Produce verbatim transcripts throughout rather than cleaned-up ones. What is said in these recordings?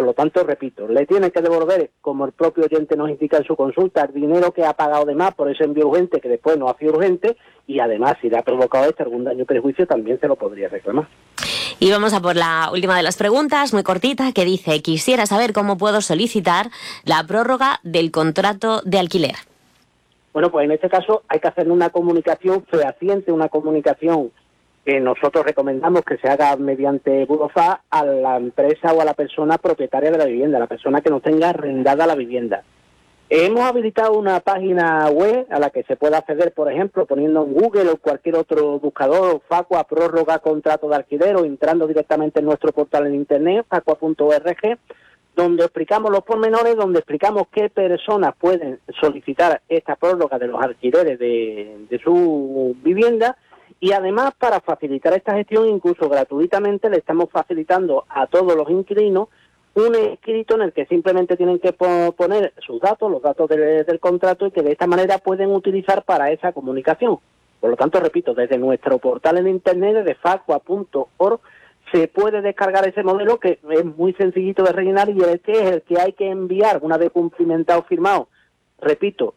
Por lo tanto, repito, le tiene que devolver, como el propio oyente nos indica en su consulta, el dinero que ha pagado de más por ese envío urgente que después no ha sido urgente, y además, si le ha provocado este algún daño o perjuicio, también se lo podría reclamar. Y vamos a por la última de las preguntas, muy cortita, que dice: quisiera saber cómo puedo solicitar la prórroga del contrato de alquiler. Bueno, pues en este caso hay que hacer una comunicación fehaciente, una comunicación que nosotros recomendamos que se haga mediante Burofax a la empresa o a la persona propietaria de la vivienda, la persona que nos tenga arrendada la vivienda. Hemos habilitado una página web a la que se puede acceder, por ejemplo, poniendo en Google o cualquier otro buscador Facua prórroga contrato de alquiler, o entrando directamente en nuestro portal en internet, facua punto org, donde explicamos los pormenores, donde explicamos qué personas pueden solicitar esta prórroga de los alquileres de, de su vivienda. Y además, para facilitar esta gestión, incluso gratuitamente, le estamos facilitando a todos los inquilinos un escrito en el que simplemente tienen que poner sus datos, los datos de, del contrato, y que de esta manera pueden utilizar para esa comunicación. Por lo tanto, repito, desde nuestro portal en internet, desde facua punto org, se puede descargar ese modelo, que es muy sencillito de rellenar, y este es el que hay que enviar una vez cumplimentado, firmado, repito,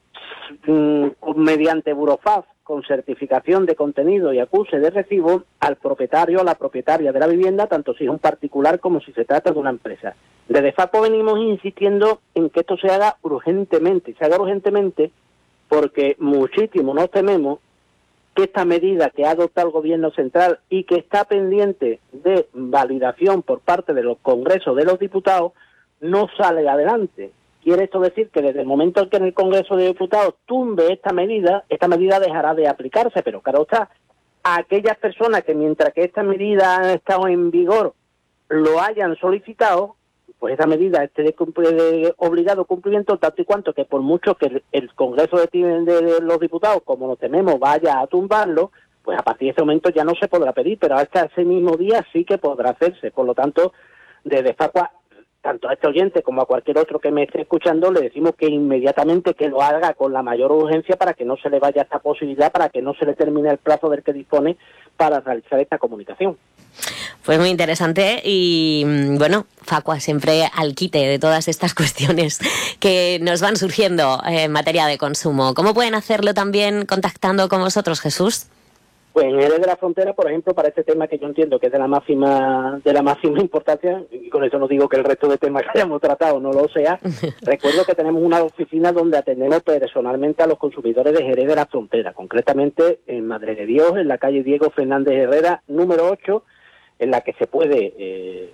mediante Burofax, con certificación de contenido y acuse de recibo, al propietario o a la propietaria de la vivienda, tanto si es un particular como si se trata de una empresa. Desde FACO venimos insistiendo en que esto se haga urgentemente, se haga urgentemente porque muchísimo nos tememos que esta medida que ha adoptado el Gobierno central y que está pendiente de validación por parte de los congresos de los diputados no sale adelante. Quiere esto decir que desde el momento en que en el Congreso de Diputados tumbe esta medida, esta medida dejará de aplicarse, pero claro está, a aquellas personas que mientras que esta medida ha estado en vigor lo hayan solicitado, pues esa medida esté de, de obligado cumplimiento, tanto y cuanto que por mucho que el, el Congreso de, de, de los Diputados, como lo tememos, vaya a tumbarlo, pues a partir de ese momento ya no se podrá pedir, pero hasta ese mismo día sí que podrá hacerse. Por lo tanto, desde FACUA, tanto a este oyente como a cualquier otro que me esté escuchando, le decimos que inmediatamente que lo haga con la mayor urgencia para que no se le vaya esta posibilidad, para que no se le termine el plazo del que dispone para realizar esta comunicación. Pues muy interesante y, bueno, Facua siempre al quite de todas estas cuestiones que nos van surgiendo en materia de consumo. ¿Cómo pueden hacerlo también contactando con vosotros, Jesús? Pues en Jerez de la Frontera, por ejemplo, para este tema que yo entiendo que es de la máxima de la máxima importancia, y con eso no digo que el resto de temas que hayamos tratado no lo sea, recuerdo que tenemos una oficina donde atendemos personalmente a los consumidores de Jerez de la Frontera, concretamente en Madre de Dios, en la calle Diego Fernández Herrera, número ocho, en la que se puede eh,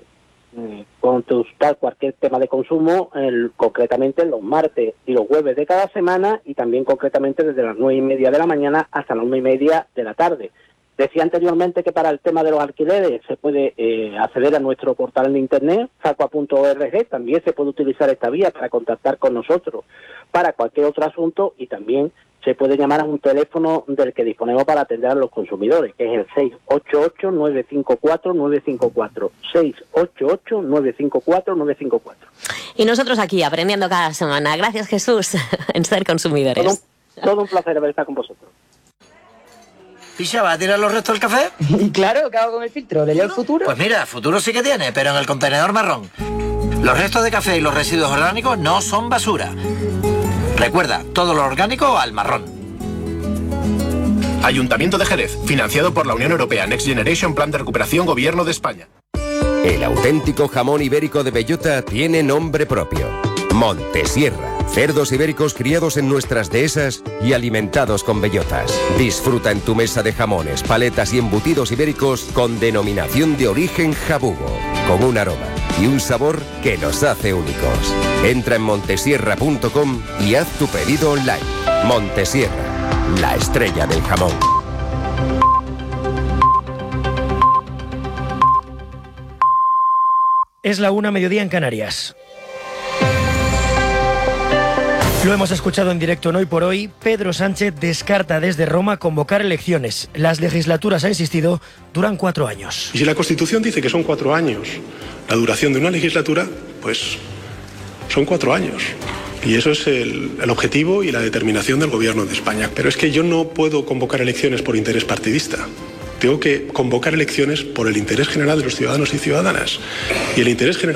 consultar cualquier tema de consumo, el, concretamente los martes y los jueves de cada semana, y también concretamente desde las nueve y media de la mañana hasta las una y media de la tarde. Decía anteriormente que para el tema de los alquileres se puede eh, acceder a nuestro portal en internet, facua punto org, también se puede utilizar esta vía para contactar con nosotros para cualquier otro asunto, y también se puede llamar a un teléfono del que disponemos para atender a los consumidores, que es el seis ocho ocho, nueve cinco cuatro, nueve cinco cuatro, seis ocho ocho, nueve cinco cuatro, nueve cinco cuatro. Y nosotros aquí aprendiendo cada semana. Gracias, Jesús, en Ser Consumidores. Todo un, todo un placer haber estado con vosotros. ¿Picha, va a tirar los restos del café? Claro, ¿qué hago con el filtro? ¿Le leo el futuro? Pues mira, futuro sí que tiene, pero en el contenedor marrón. Los restos de café y los residuos orgánicos no son basura. Recuerda, todo lo orgánico al marrón. Ayuntamiento de Jerez, financiado por la Unión Europea, Next Generation Plan de Recuperación, Gobierno de España. El auténtico jamón ibérico de bellota tiene nombre propio: Montesierra. Cerdos ibéricos criados en nuestras dehesas y alimentados con bellotas. Disfruta en tu mesa de jamones, paletas y embutidos ibéricos con denominación de origen jabugo, con un aroma y un sabor que los hace únicos. Entra en montesierra punto com y haz tu pedido online. Montesierra, la estrella del jamón. Es la una, mediodía en Canarias. Lo hemos escuchado en directo en Hoy por Hoy. Pedro Sánchez descarta desde Roma convocar elecciones. Las legislaturas, ha insistido, duran cuatro años. Y si la Constitución dice que son cuatro años la duración de una legislatura, pues son cuatro años. Y eso es el, el objetivo y la determinación del Gobierno de España. Pero es que yo no puedo convocar elecciones por interés partidista. Tengo que convocar elecciones por el interés general de los ciudadanos y ciudadanas. Y el interés general